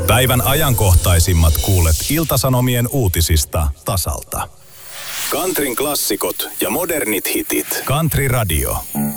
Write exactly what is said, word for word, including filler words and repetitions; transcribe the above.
Päivän ajankohtaisimmat kuulet Ilta-Sanomien uutisista tasalta. Countryn klassikot ja modernit hitit. Country Radio.